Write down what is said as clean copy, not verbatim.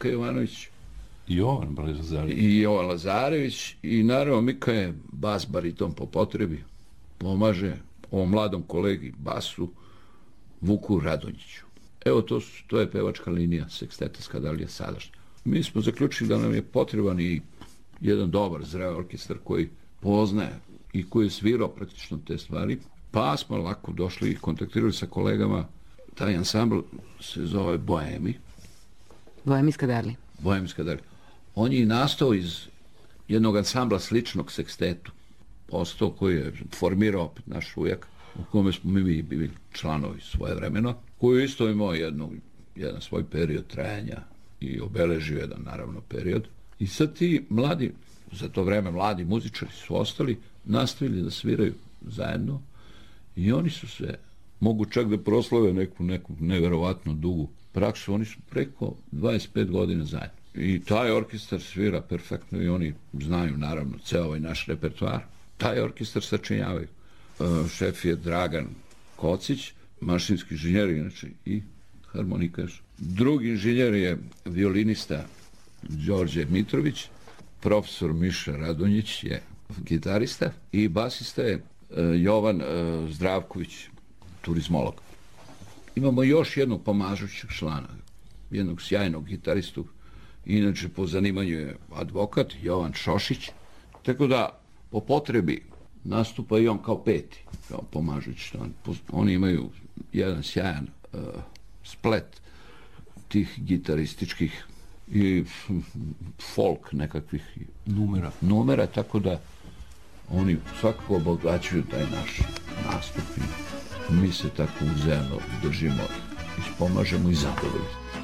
Mika Jovanović. I Jovan Lazarević. I Jovan Lazarević. I naravno Mika je bas bariton po potrebi. Pomaže ovom mladom kolegi basu Vuku Radonjiću. Evo to je pevačka linija seksteta Skadalija sadašnja. Mi smo zaključili da nam je potreban i jedan dobar zreo orkestar koji poznaje i koji je svirao praktično te stvari. Pa smo lako došli i kontaktirali sa kolegama. Taj ansambl se zove Boemi. Boemi Skadali. Boemi Skadali. On je nastao iz jednog ansambla sličnog sekstetu. Postao koji je formirao opet naš ujak, u kome smo mi bili članovi svojevremeno, koji je isto imao jedan svoj period trajanja i obeležio jedan naravno period. I sad ti mladi, za to vreme mladi muzičari su ostali, nastavili da sviraju zajedno i oni su se, mogu čak da proslave neku neverovatno dugu praksu, oni su preko 25 godina zajedno. I taj orkestar svira perfektno i oni znaju naravno ceo ovaj naš repertoar. Taj orkestar sačinjavaju. Šef je Dragan Kocić, mašinski inženjer inače i harmonikaš. Drugi inženjer je violinista Đorđe Mitrović, profesor Miša Radonjić je gitarista i basista je Jovan Zdravković, turizmolog. Imamo još jednog pomažućeg člana, jednog sjajnog gitaristu, inače po zanimanju je advokat Jovan Šošić, tako da po potrebi nastupa i on kao peti, kao pomažući član. Oni imaju jedan sjajan splet tih gitarističkih i folk nekakvih numera, tako da oni svakako obogaćuju taj naš nastup i mi se tako uzajamno držimo, ispomažemo i zadovoljimo.